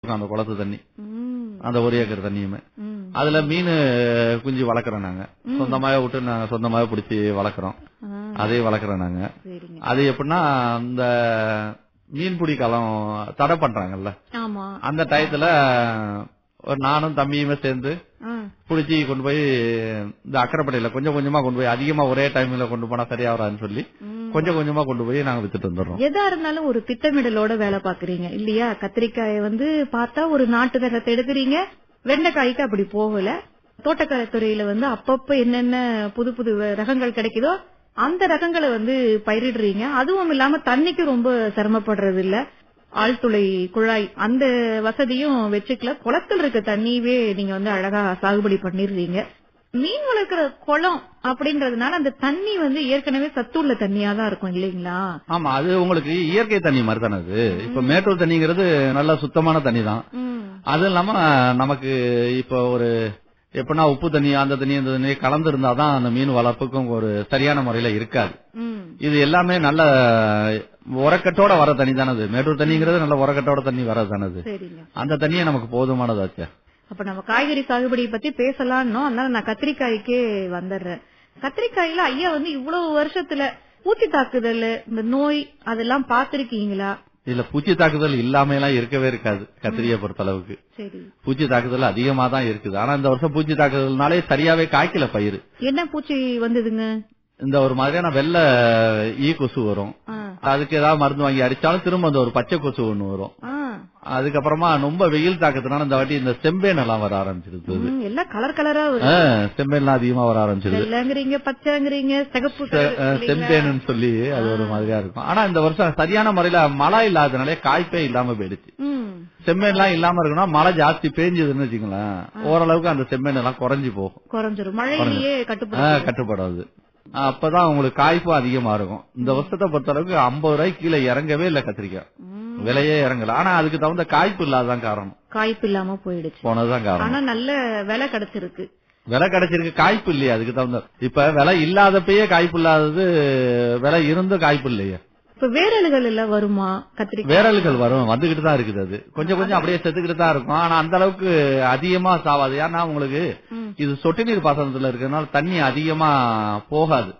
அந்த குளத்து தண்ணி, அந்த 1 ஏக்கர் தண்ணியுமே. அதுல மீன் குஞ்சு வளர்க்கறோம் நாங்க. சொந்தமாவே விட்டு நாங்க சொந்தமாவே பிடிச்சி வளர்க்கறோம். அதையும் வளர்க்கறோம் நாங்க. அது எப்படின்னா, இந்த மீன்பிடி காலம் தடை பண்றாங்கல்ல, அந்த டயத்துல ஒரு நானும் தம்பியுமே சேர்ந்து புடிச்சி கொண்டு போய் இந்த அக்கரைப்படையில கொஞ்சம் கொஞ்சமா கொண்டு போய், அதிகமா ஒரே டைம்ல கொண்டு போனா சரியா வராதுன்னு சொல்லி கொஞ்சம் கொஞ்சமா கொண்டு போய் நாங்க வித்துட்டு வந்துடுறோம். எதா இருந்தாலும் ஒரு திட்டமிடலோட வேலை பாக்குறீங்க இல்லையா? கத்திரிக்காய பார்த்தா ஒரு நாட்டு ரகத்தை எடுக்கிறீங்க, வெண்டைக்காய்க்கு அப்படி போகல. தோட்டக்கலை துறையில அப்பப்ப என்னென்ன புது புது ரகங்கள் கிடைக்குதோ அந்த ரகங்களை பயிரிடுறீங்க. அதுவும் இல்லாம தண்ணிக்கு ரொம்ப சிரமப்படுறது இல்ல. ஆழ்துளை குழாய் அந்த வசதியும் வச்சுக்கல. குளத்தில் இருக்க தண்ணியவே நீங்க அழகா சாகுபடி பண்ணிடுறீங்க. மீன் வளர்க்கிற குளம் அப்படின்றதுனால அந்த தண்ணி ஏற்கனவே சத்துள்ள தண்ணியா தான் இருக்கும் இல்லீங்களா? ஆமா, அது உங்களுக்கு இயற்கை தண்ணி மாதிரி தானே. அது இப்ப மேட்டூர் தண்ணிங்கிறது நல்ல சுத்தமான தண்ணி தான். அது இல்லாம நமக்கு இப்ப ஒரு எப்படின்னா உப்பு தண்ணி அந்த தண்ணி இந்த தண்ணி கலந்து இருந்தாதான் அந்த மீன் வளர்ப்புக்கும் ஒரு சரியான முறையில இருக்காது. இது எல்லாமே நல்ல உரக்கட்டோட வர தண்ணி தானது. மேட்டூர் தண்ணிங்கிறது நல்ல உரக்கட்டோட தண்ணி வரதானது. அந்த தண்ணியே நமக்கு போதுமானதாச்சு. அப்ப நம்ம காய்கறி சாகுபடியை பத்தி பேசலாம்னு, அதனால நான் கத்திரிக்காய்க்கே வந்துடுறேன். கத்திரிக்காயில ஐயா இவ்வளவு வருஷத்துல பூச்சி தாக்குதல், இந்த நோய் அதெல்லாம் பாத்திருக்கீங்களா? இல்ல, பூச்சி தாக்குதல் இல்லாம எல்லாம் இருக்கவே இருக்காது. கத்திரியை பொறுத்த அளவுக்கு பூச்சி தாக்குதல் அதிகமா தான் இருக்குது. ஆனா இந்த வருஷம் பூச்சி தாக்குதல்னாலே சரியாவே காய்க்கல பயிர். என்ன பூச்சி வந்ததுங்க? இந்த ஒரு மாதிரியான வெள்ளை ஈ கொசு வரும். அதுக்கு ஏதாவது மருந்து வாங்கி அடிச்சாலும் திரும்ப அந்த ஒரு பச்சை கொசு ஒண்ணு வரும். அதுக்கப்புறமா ரொம்ப வெயில் தாக்கத்தினால இந்த வாட்டி இந்த செம்பேன் எல்லாம் வர ஆரம்பிச்சிருது. எல்லாம் கலர் கலரா செம்பேன் எல்லாம் அதிகமா வர ஆரம்பிச்சிருது. பச்சைங்கிறீங்க, சிகப்பு செம்பேன்னு சொல்லி அது ஒரு மாதிரியா இருக்கும். ஆனா இந்த வருஷம் சரியான முறையில மழை இல்லாதனாலே காய்ப்பே இல்லாம போயிடுச்சு. செம்மேன் எல்லாம் இல்லாம இருக்குன்னா மழை ஜாஸ்தி பேஞ்சதுன்னு வச்சுங்களேன், ஓரளவுக்கு அந்த செம்மேன் எல்லாம் குறைஞ்சு போகும். குறைஞ்சிரும், மழையிலேயே கட்டுப்படாது. அப்பதான் உங்களுக்கு காய்ப்பும் அதிகமா இருக்கும். இந்த வருஷத்தை பொறுத்த அளவுக்கு 50 ரூபாய்க்கு கீழே இறங்கவே இல்ல கத்திரிக்காய், விலையே இறங்கல. ஆனா அதுக்கு தகுந்த காய்ப்பு இல்லாதான் காரணம். காய்ப்பு இல்லாம போயிடுச்சு போனதுதான் காரணம். ஆனா நல்ல விலை கிடைச்சிருக்கு. விலை கிடைச்சிருக்கு, காய்ப்பு இல்லையா அதுக்கு தகுந்த. இப்ப விலை இல்லாதப்பயே காய்ப்பு இல்லாதது, விலை இருந்தும் காய்ப்பு இல்லையா. இப்ப வேரல்கள் எல்லாம் வருமா கத்திரிக்காய்? வேரல்கள் வரும், வந்துகிட்டு தான் இருக்குது. அது கொஞ்சம் கொஞ்சம் அப்படியே செத்துக்கிட்டு தான் இருக்கும். ஆனா அந்த அளவுக்கு அதிகமா சாவாது. ஏன்னா உங்களுக்கு இது சொட்டு நீர் பாசனத்துல இருக்கிறதுனால தண்ணி அதிகமா போகாது.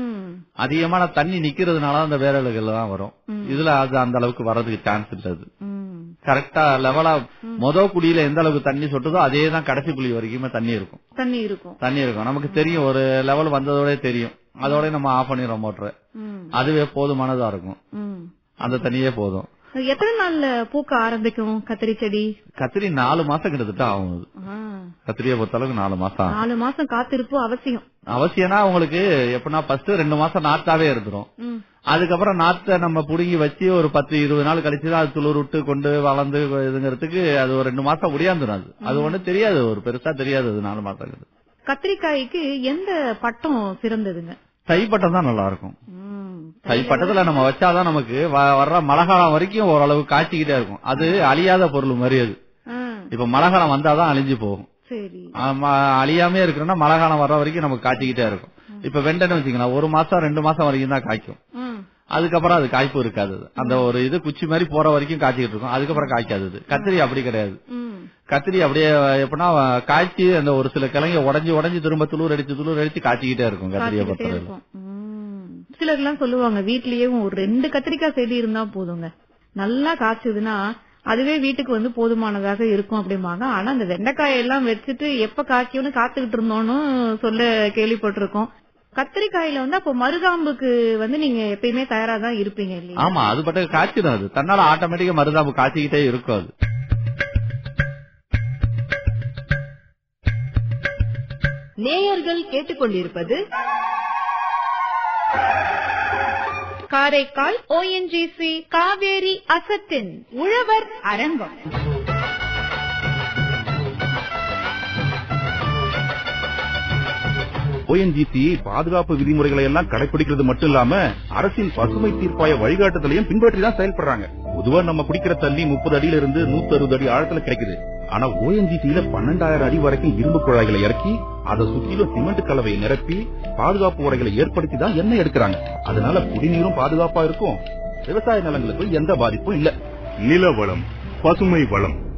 அதிகமான தண்ணி நிக்கிறதுனால அந்த வேரல்கள் தான் வரும். இதுல அது அந்த அளவுக்கு வர்றதுக்கு சான்ஸ் இல்லது. கரெக்டா லெவலா குழியில எந்த அளவுக்கு தண்ணி சொட்டுதோ அதே தான் கடைசி குழி வரைக்குமே தண்ணி இருக்கும். நமக்கு தெரியும், ஒரு லெவல் வந்ததோட தெரியும். அதோட நம்ம ஆஃப் பண்ணிடுறோம் மோட்டர். அதுவே போதுமானதா இருக்கும். அந்த தண்ணியே போதும். எத்தனை நாள்ல பூக்க ஆரம்பிக்கும் கத்திரி செடி? கத்திரி 4 மாசம் கிட்டத்தட்ட ஆகும். கத்திரியை பொறுத்த அளவுக்கு 4 மாசம். 4 மாசம் காத்திருப்பு அவசியம். அவசியம்னா உங்களுக்கு எப்படின்னா ஃபர்ஸ்ட் 2 மாசம் நாத்தாவே இருந்துரும். அதுக்கப்புறம் நாத்தை நம்ம புடுங்கி வச்சு ஒரு 10-20 நாள் கழிச்சுதான் அது துளிர் விட்டு கொண்டு வளர்ந்து இதுங்கிறதுக்கு அது ஒரு 2 மாசம் முடியாந்துடும். அது ஒண்ணு தெரியாது, ஒரு பெருசா தெரியாது. அது 4 மாசம். கத்திரிக்காய்க்கு எந்த பட்டம் சிறந்ததுங்க? தை பட்டம் தான் நல்லா இருக்கும். தை பட்டத்துல நம்ம வச்சாதான் நமக்கு வர்ற மழைக்காலம் வரைக்கும் ஓரளவு காய்ச்சிக்கிட்டே இருக்கும். அது அழியாத பொருள் மாதிரி. அது இப்ப மழைக்காலம் வந்தாதான் அழிஞ்சு போகும். அழியாமே இருக்குன்னா மழைக்காலம் வர்ற வரைக்கும் நமக்கு காய்ச்சிக்கிட்டே இருக்கும். இப்ப வெண்டைன்னு வச்சுக்கலாம், 1 மாசம் 2 மாசம் வரைக்கும் தான் காய்க்கும். அதுக்கப்புறம் அது காய்ப்பு இருக்காது. அந்த ஒரு இது குச்சி மாதிரி போற வரைக்கும் காய்ச்சிக்கிட்டு இருக்கும். அதுக்கப்புறம் காய்க்காது. கத்திரி அப்படி கிடையாது. கத்திரி அப்படியே எப்படின்னா காய்ச்சி அந்த ஒரு சில கிழங்க உடஞ்சி திரும்ப துளூர் அடிச்சு காய்ச்சிக்கிட்டே இருக்கும் கத்திரியை பொறுத்தவரை. சிலர் எல்லாம் சொல்லுவாங்க வீட்லயே ஒரு 2 கத்திரிக்காய் செடி இருந்தா போதுங்க, நல்லா காய்ச்சதுன்னா அதுவே வீட்டுக்கு போதுமானதாக இருக்கும் அப்படிம்பாங்க. ஆனா அந்த வெண்டைக்காய் எல்லாம் வச்சுட்டு எப்ப காய்க்கும்னு காத்துக்கிட்டு இருந்தோம்னு சொல்ல கேள்விப்பட்டிருக்கோம். கத்திரிக்காயில அப்ப மருதாம்புக்கு நீங்க எப்பயுமே தயாரா தான் இருப்பீங்க இல்லையா? ஆமா, அது பட்ட காய்ச்சிடும். அது தன்னால ஆட்டோமேட்டிக்கா மருதாம்பு காய்ச்சிக்கிட்டே இருக்கும். அது நேயர்கள் கேட்டுக்கொண்டிருப்பது காரைக்கால் ONGC காவேரி அசத்தின் உழவர் அரங்கம். ONGC பாதுகாப்பு விதிமுறைகளை எல்லாம் கடைபிடிக்கிறது மட்டும் இல்லாம அரசின் பசுமை தீர்ப்பாய வழிகாட்டுதலையும் பின்பற்றிதான் செயல்படுறாங்க. பொதுவா நம்ம குடிக்கிற தண்ணி 30 அடியில இருந்து 160 அடி ஆழத்துல கிடைக்குது. ஆனா ONGCல 12,000 அடி வரைக்கும் இரும்பு குழாய்களை இறக்கி அதை சுத்திலும் சிமெண்ட் கலவையை நிரப்பி பாதுகாப்பு உரைகளை ஏற்படுத்தி தான் எண்ணெய் எடுக்கிறாங்க. அதனால குடிநீரும் பாதுகாப்பா இருக்கும், விவசாய நிலங்களுக்கு எந்த பாதிப்பும் இல்ல. நில வளம், பசுமை வளம்,